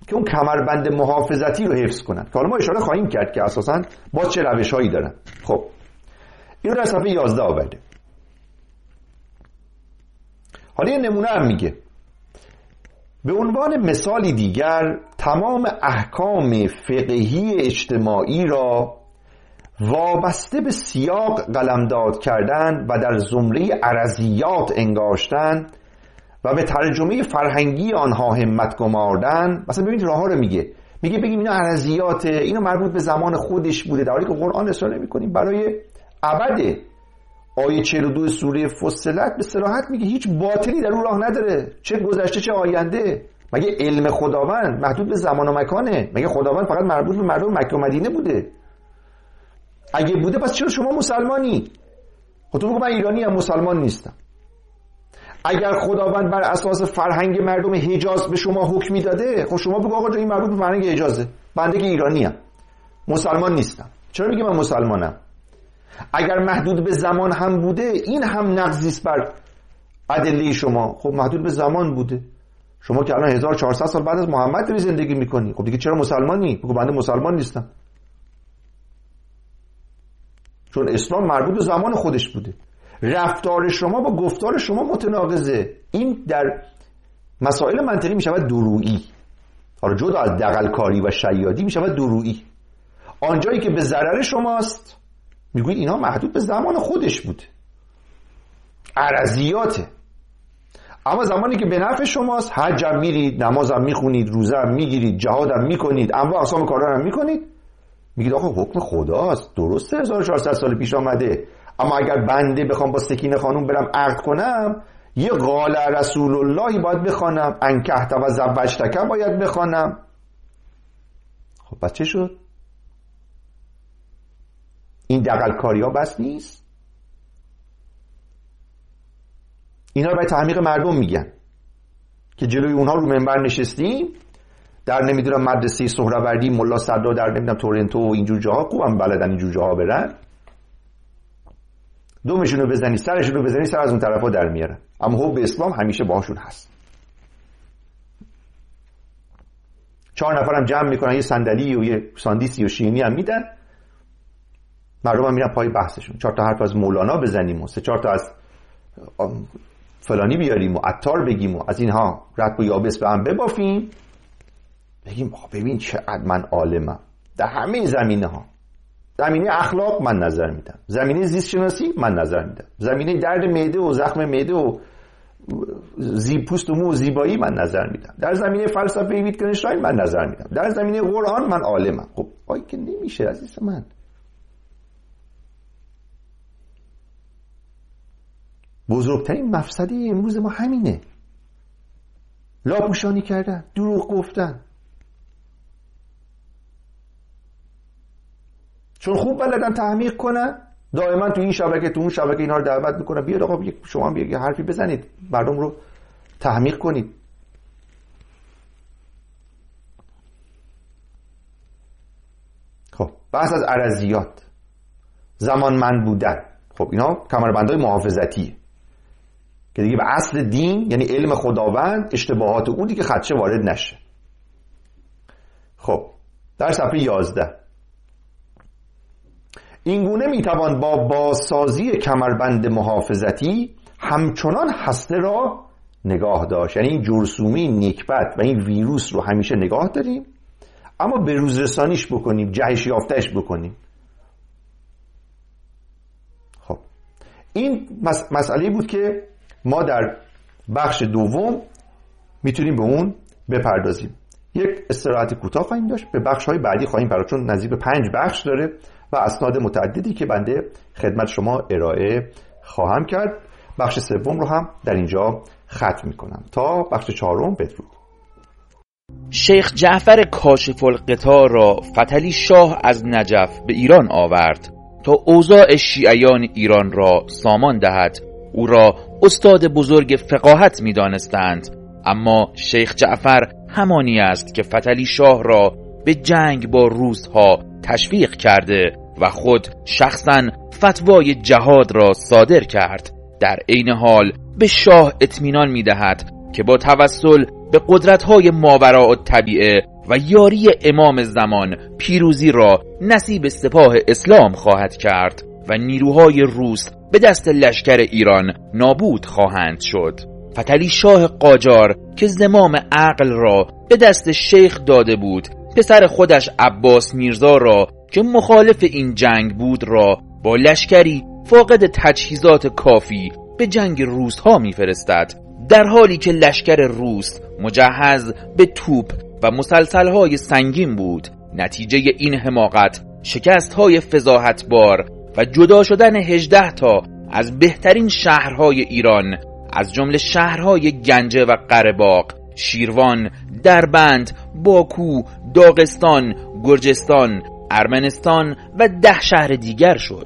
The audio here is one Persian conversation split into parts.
که اون کمربند محافظتی رو حفظ کنن که حالا ما اشاره خواهیم کرد که اساساً با چه روش‌هایی دارن. خب اینو در صفحه 11 آورده. حالا یه نمونه هم میگه به عنوان مثالی دیگر تمام احکام فقهی اجتماعی را وابسته به سیاق قلمداد کردن و در زمره عرضیات انگاشتن و به ترجمه فرهنگی آنها همت گماردن. مثلا ببینید راه ها رو میگه بگیم اینا عرضیاته، اینا مربوط به زمان خودش بوده، در حالی که قرآن اصرار نمی‌کنیم برای ابد. آیه 42 سوره فصلت به صراحت میگه هیچ باطلی در اون راه نداره، چه گذشته چه آینده. مگه علم خداوند محدود به زمان و مکانه؟ مگه خداوند فقط مربوط به مردم مکه و مدینه بوده؟ اگه بوده پس چرا شما مسلمانی؟ خب تو بگو من ایرانی ام، مسلمان نیستم. اگر خداوند بر اساس فرهنگ مردم حجاز به شما حکم میداده، خب شما بگو آقا این مربوط به فرهنگ حجازه، بنده که ایرانی ام، مسلمان نیستم. چرا میگی من مسلمانم؟ اگر محدود به زمان هم بوده این هم نقضی است بر ادله شما. خب محدود به زمان بوده، شما که الان 1400 سال بعد از محمد داری زندگی میکنی، خب دیگه چرا مسلمانی؟ بگو بنده مسلمان نیستم، چون اسلام مربوط به زمان خودش بوده. رفتار شما با گفتار شما متناقضه. این در مسائل منطقی میشود درویی. حالا جدا از دغلکاری و شیادی میشود درویی. آنجایی که به ضرر شماست میگوید اینا محدود به زمان خودش بوده، عرضیاته. اما زمانی که به نفع شماست، حج هم میرید، نماز هم میخونید، روزه هم میگیرید، جهاد هم میکنید، انواع اقسام کارا هم میکنید، میگید آقا حکم خداست، درسته 1400 سال پیش آمده، اما اگر بنده بخوام با سکینه خانوم برم عقد کنم یه قال رسول اللهی باید بخوانم، انکحت و زوجتک باید بخوانم. خب پس چه شد؟ این دغلکاری ها بس نیست؟ اینا رو برای تحمیق مردم میگن که جلوی اونها رو منبر نشستیم، در نمیدونم مدرسه سهروردی ملا صدرا در نمیدونم تورنتو و اینجور جاها، خوبم بلدن اینجور جاها برن، دومشون رو بزنی سرشون رو بزنی سر از اون طرفا در میارن، اما حب اسلام همیشه باهاشون هست. 4 نفرم جمع میکنن، یه صندلی و یه ساندیسی و شیرینی هم میدن، مردم هم میرن پای بحثشون. 4 تا حرف از مولانا بزنیم و 3-4 تا از فلانی بیاریم و عطار بگیم و از اینها رطب و یابس به هم ببافیم، بگیم ببین چقدر من عالمم در همه زمینه ها. زمینه اخلاق من نظر میدم، زمینه زیست شناسی من نظر میدم، زمینه درد معده و زخم معده و پوست و مو و زیبایی من نظر میدم، در زمینه فلسفه ویتگنشتاین من نظر میدم، در زمینه قرآن من عالمم. خب آی که نمیشه عزیز من. بزرگترین مفسده امروز ما همینه، لاپوشانی کردن، دروغ گفتن. چون خوب بلدن تحمیق کنن، دائما تو این شبکه تو اون شبکه اینا رو دعوت میکنن بیاد آقا شما هم یه حرفی بزنید، مردم رو تحمیق کنید. خب بحث از عرضیات، زمانمند بودن، خب اینا کمربندهای محافظتیه که دیگه به اصل دین یعنی علم خداوند اشتباهات او دیگه خدشه وارد نشه. خب در صفحه 11 اینگونه میتوان با بازسازی کمربند محافظتی همچنان هسته را نگاه داشت. یعنی این جرثومه، نکبت و این ویروس رو همیشه نگاه داریم، اما به روز رسانیش بکنیم، جهش یافتهش بکنیم. خب این مسئله بود که ما در بخش دوم میتونیم به اون بپردازیم. یک استراحت کوتاه خواهیم داشت، به بخش‌های بعدی خواهیم پرداخت چون نزدیک به 5 بخش داره و اسناد متعددی که بنده خدمت شما ارائه خواهم کرد. بخش سوم رو هم در اینجا ختم میکنم تا بخش 4. بدرود. شیخ جعفر کاشف الغطا را فتحعلی شاه از نجف به ایران آورد تا اوضاع شیعیان ایران را سامان دهد. او را استاد بزرگ فقاهت می دانستند، اما شیخ جعفر همانی است که فتحعلی شاه را به جنگ با روس‌ها تشویق کرده و خود شخصاً فتوای جهاد را صادر کرد. در عین حال به شاه اطمینان می دهد که با توسل به قدرت‌های ماوراءالطبیعه و یاری امام زمان پیروزی را نصیب سپاه اسلام خواهد کرد و نیروهای روس به دست لشکر ایران نابود خواهند شد. فتحعلی شاه قاجار که زمام عقل را به دست شیخ داده بود، پسر خودش عباس میرزا را که مخالف این جنگ بود را با لشکری فاقد تجهیزات کافی به جنگ روس ها میفرستد، در حالی که لشکر روس مجهز به توپ و مسلسل‌های سنگین بود. نتیجه این حماقت شکست‌های فضاحتبار و جدا شدن 18 تا از بهترین شهرهای ایران، از جمله شهرهای گنجه و قره‌باغ، شیروان، دربند، باکو، داغستان، گرجستان، ارمنستان و 10 شهر دیگر شد.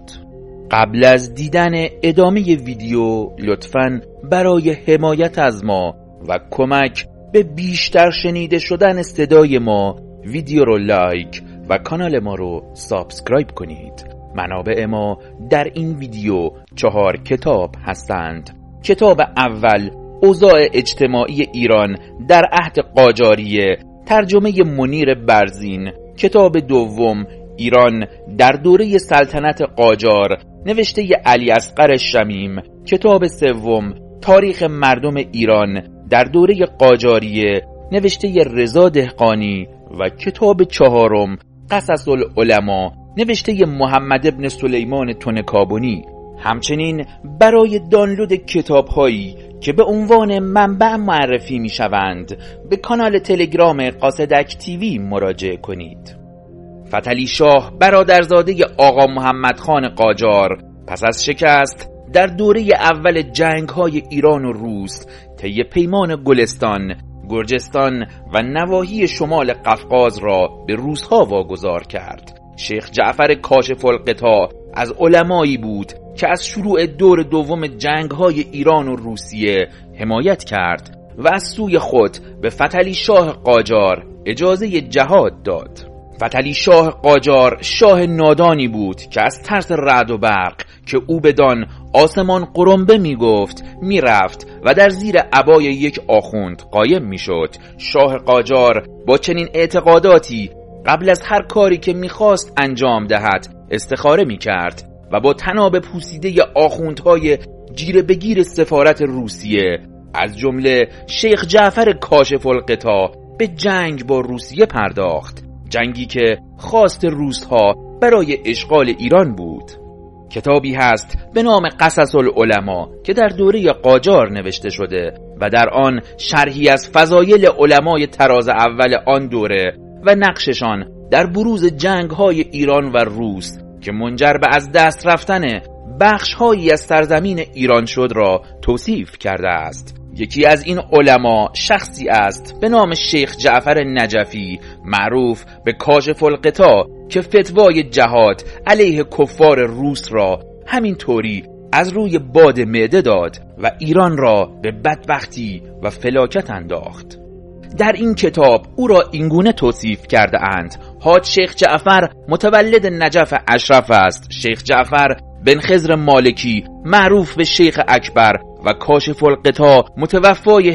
قبل از دیدن ادامه ویدیو لطفاً برای حمایت از ما و کمک به بیشتر شنیده شدن صدای ما ویدیو رو لایک و کانال ما رو سابسکرایب کنید. منابع ما در این ویدیو 4 کتاب هستند. کتاب اول اوضاع اجتماعی ایران در عهد قاجاریه، ترجمه منیر برزین. کتاب دوم ایران در دوره سلطنت قاجار، نوشته علی اصغر شمیم. کتاب سوم تاریخ مردم ایران در دوره قاجاریه، نوشته رضا دهقانی. و کتاب چهارم قصص العلماء، نوشته محمد ابن سلیمان تنکابنی. همچنین برای دانلود کتاب هایی که به عنوان منبع معرفی می شوند به کانال تلگرام قاصدک تیوی مراجعه کنید. فتحعلی شاه برادرزاده آقا محمد خان قاجار پس از شکست در دوره اول جنگ های ایران و روس طی پیمان گلستان، گرجستان و نواحی شمال قفقاز را به روس‌ها واگذار کرد. شیخ جعفر کاشف الغطا از علمایی بود که از شروع دور دوم جنگ‌های ایران و روسیه حمایت کرد و از سوی خود به فتحعلی شاه قاجار اجازه جهاد داد. فتحعلی شاه قاجار شاه نادانی بود که از ترس رعد و برق که او بدان آسمان قرنبه می گفت می رفت و در زیر عبای یک آخوند قایم می شد. شاه قاجار با چنین اعتقاداتی قبل از هر کاری که می خواست انجام دهد استخاره می کرد و با طناب پوسیده آخوندهای جیره بگیر سفارت روسیه از جمله شیخ جعفر کاشف الغطا به جنگ با روسیه پرداخت، جنگی که خواست روس‌ها برای اشغال ایران بود. کتابی هست به نام قصص العلماء که در دوره قاجار نوشته شده و در آن شرحی از فضایل علمای طراز اول آن دوره و نقششان در بروز جنگ‌های ایران و روس که منجر به از دست رفتن بخش‌هایی از سرزمین ایران شد را توصیف کرده است. یکی از این علما شخصی است به نام شیخ جعفر نجفی، معروف به کاشف الغطا، که فتوای جهاد علیه کفار روس را همین طوری از روی باد معده داد و ایران را به بدبختی و فلاکت انداخت. در این کتاب او را اینگونه توصیف کرده اند: حاج شیخ جعفر متولد نجف اشرف است. شیخ جعفر بن خضر مالکی معروف به شیخ اکبر و کاشف الغطا متوفای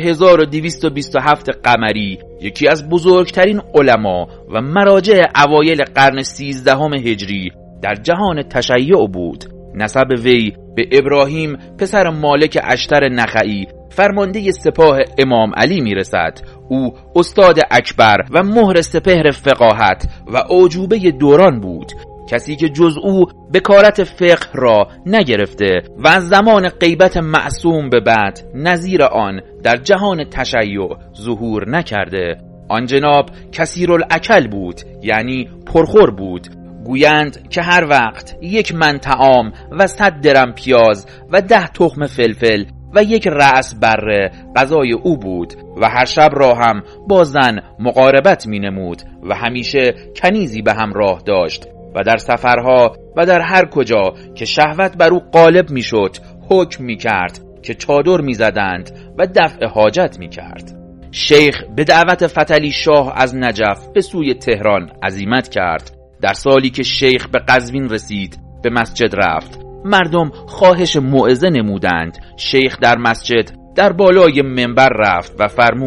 1227 قمری، یکی از بزرگترین علما و مراجع اوایل قرن 13 هجری در جهان تشیع بود. نسب وی به ابراهیم پسر مالک اشتر نخعی فرمانده سپاه امام علی میرسد. او استاد اکبر و مهر سپهر فقاهت و اعجوبه دوران بود، کسی که جز او بکارت فقه را نگرفته و از زمان غیبت معصوم به بعد نظیر آن در جهان تشیع ظهور نکرده. آن جناب کثیرالاکل بود، یعنی پرخور بود. گویند که هر وقت 1 من طعام و 100 درم پیاز و 10 تخم فلفل و 1 رأس بره غذای او بود و هر شب را هم با زن مقاربت می نمود و همیشه کنیزی به همراه داشت و در سفرها و در هر کجا که شهوت بر او غالب می شد حکم می کرد که چادر می زدند و دفع حاجت می کرد. شیخ به دعوت فتحعلی شاه از نجف به سوی تهران عزیمت کرد. در سالی که شیخ به قزوین رسید به مسجد رفت. مردم خواهش موعظه نمودند. شیخ در مسجد در بالای منبر رفت و فرمود: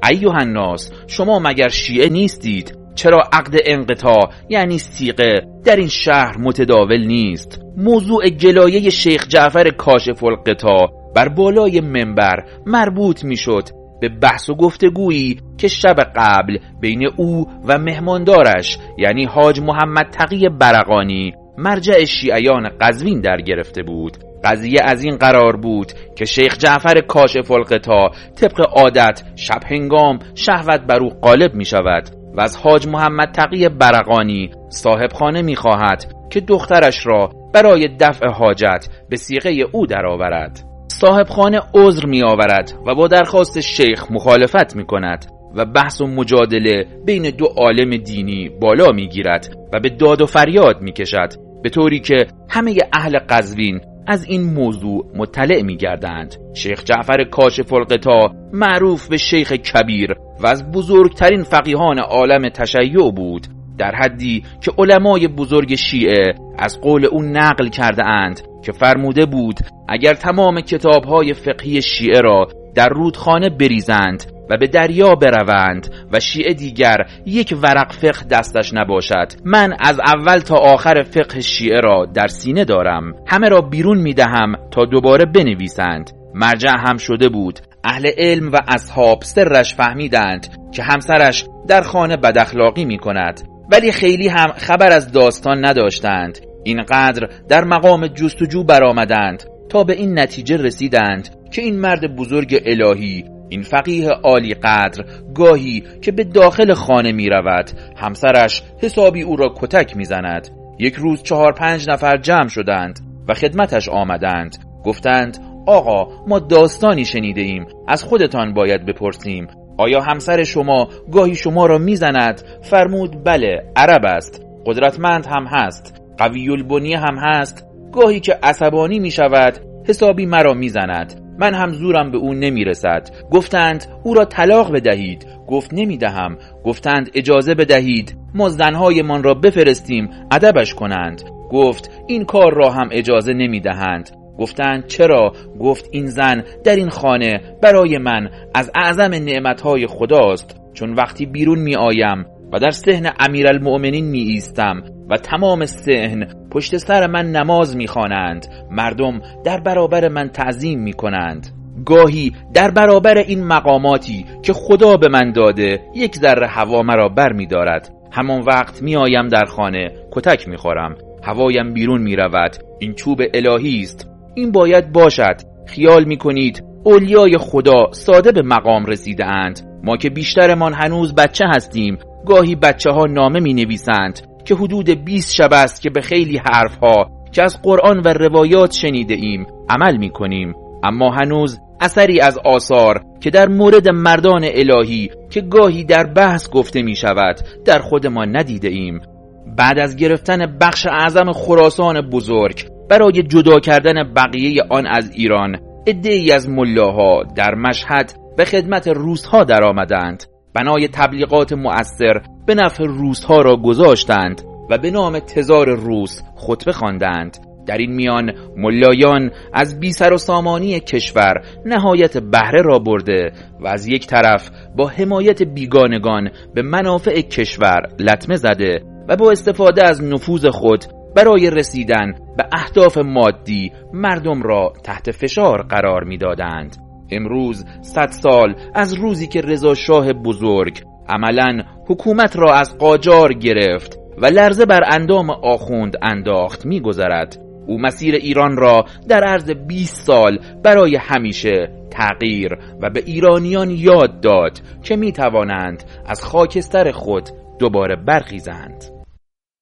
ایها الناس، شما مگر شیعه نیستید؟ چرا عقد انقطاع یعنی صیغه در این شهر متداول نیست؟ موضوع گلایه شیخ جعفر کاشف الغطا بر بالای منبر مربوط می شد به بحث و گفتگویی که شب قبل بین او و مهماندارش یعنی حاج محمد تقی برقانی مرجع شیعیان قزوین در گرفته بود. قضیه از این قرار بود که شیخ جعفر کاشف الغطا طبق عادت شب هنگام شهوت بر او غالب می شود و از حاج محمد تقی برقانی صاحب خانه می خواهد که دخترش را برای دفع حاجت به صیغه او درآورد. صاحب خانه عذر می آورد و با درخواست شیخ مخالفت می کند و بحث و مجادله بین دو عالم دینی بالا می گیرد و به داد و فریاد می کشد، به طوری که همه اهل قزوین از این موضوع مطلع می گردند. شیخ جعفر کاشف الغطا معروف به شیخ کبیر و از بزرگترین فقیهان عالم تشیع بود، در حدی که علمای بزرگ شیعه از قول او نقل کرده اند که فرموده بود اگر تمام کتابهای فقهی شیعه را در رودخانه بریزند و به دریا بروند و شیعه دیگر یک ورق فقه دستش نباشد، من از اول تا آخر فقه شیعه را در سینه دارم، همه را بیرون میدهم تا دوباره بنویسند. مرجع هم شده بود. اهل علم و اصحاب سرش فهمیدند که همسرش در خانه بداخلاقی می کند، ولی خیلی هم خبر از داستان نداشتند. اینقدر در مقام جستجو برآمدند تا به این نتیجه رسیدند که این مرد بزرگ الهی، این فقیه عالی قدر، گاهی که به داخل خانه می رود همسرش حسابی او را کتک می زند. یک روز 4-5 نفر جمع شدند و خدمتش آمدند. گفتند آقا ما داستانی شنیده ایم، از خودتان باید بپرسیم، آیا همسر شما گاهی شما را می زند؟ فرمود بله، عرب است، قدرتمند هم هست، قوی البنیه هم هست، گاهی که عصبانی می شود حسابی مرا می زند، من هم زورم به او نمی رسد. گفتند او را طلاق بدهید. گفت نمی دهم. گفتند اجازه بدهید ما زنهای من را بفرستیم ادبش کنند. گفت این کار را هم اجازه نمی دهند. گفتند چرا؟ گفت این زن در این خانه برای من از اعظم نعمتهای خداست، چون وقتی بیرون می آیم و در صحن امیرالمؤمنین می ایستم و تمام صحن پشت سر من نماز می خوانند، مردم در برابر من تعظیم می کنند. گاهی در برابر این مقاماتی که خدا به من داده یک ذره هوا مرا بر می دارد. همان وقت می آیم در خانه کتک می خورم، هوایم بیرون می رود. این چوب الهی است، این باید باشد. خیال می کنید اولیای خدا ساده به مقام رسیده اند؟ ما که بیشترمان هنوز بچه هستیم، گاهی بچه ها نامه می نویسند که حدود 20 شب است که به خیلی حرف ها که از قرآن و روایات شنیده ایم عمل می کنیم، اما هنوز اثری از آثار که در مورد مردان الهی که گاهی در بحث گفته می شود در خود ما ندیده ایم. بعد از گرفتن بخش اعظم خراسان بزرگ برای جدا کردن بقیه آن از ایران، عده‌ای از ملاها در مشهد به خدمت روس‌ها در آمدند. بنای تبلیغات مؤثر به نفع روس‌ها را گذاشتند و به نام تزار روس خطبه خواندند. در این میان ملایان از بی سر و سامانی کشور نهایت بهره را برده و از یک طرف با حمایت بیگانگان به منافع کشور لطمه زده و با استفاده از نفوذ خود برای رسیدن به اهداف مادی مردم را تحت فشار قرار می‌دادند. امروز 100 سال از روزی که رضا شاه بزرگ عملاً حکومت را از قاجار گرفت و لرزه بر اندام آخوند انداخت می‌گذرد. او مسیر ایران را در عرض 20 سال برای همیشه تغییر و به ایرانیان یاد داد که می‌توانند از خاکستر خود دوباره برخیزند.